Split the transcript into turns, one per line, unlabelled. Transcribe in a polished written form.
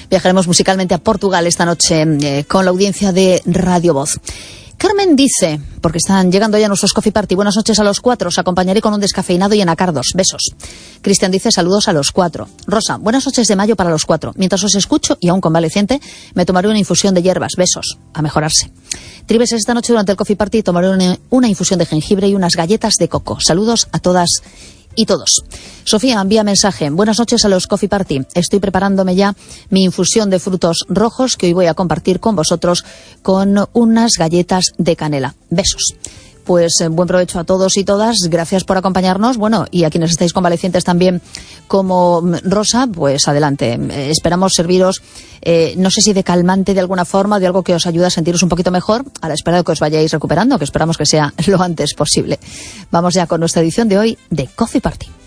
Viajaremos musicalmente a Portugal esta noche con la audiencia de Radio Voz. Carmen dice, porque están llegando ya nuestros Coffee Party, buenas noches a los 4, os acompañaré con un descafeinado y anacardos, besos. Cristian dice, saludos a los 4. Rosa, buenas noches de mayo para los 4. Mientras os escucho, y aún convaleciente, me tomaré una infusión de hierbas, besos, a mejorarse. Tribes, esta noche durante el Coffee Party tomaré una infusión de jengibre y unas galletas de coco. Saludos a todas y todos. Sofía envía mensaje. Buenas noches a los Coffee Party. Estoy preparándome ya mi infusión de frutos rojos que hoy voy a compartir con vosotros con unas galletas de canela. Besos. Pues buen provecho a todos y todas, gracias por acompañarnos, bueno, y a quienes estáis convalecientes también como Rosa, pues adelante, esperamos serviros, no sé si de calmante de alguna forma, de algo que os ayude a sentiros un poquito mejor, a la espera de que os vayáis recuperando, que esperamos que sea lo antes posible. Vamos ya con nuestra edición de hoy de Coffee Party.